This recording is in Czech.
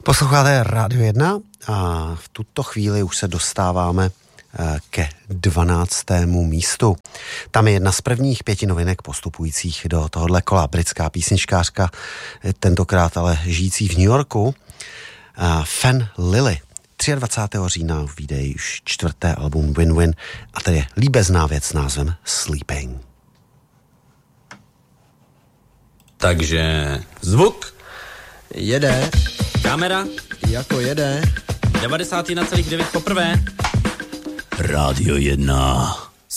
Posloucháte Rádio 1 a v tuto chvíli už se dostáváme ke 12. místu. Tam je jedna z prvních 5 novinek postupujících do tohohle kola. Britská písničkářka, tentokrát ale žijící v New Yorku, Fan Lily. 23. října vyjde již 4. album Win-Win a to je líbezná věc s názvem Sleeping. Takže zvuk jede, kamera jako jede, 91,9 poprvé. Rádio 1.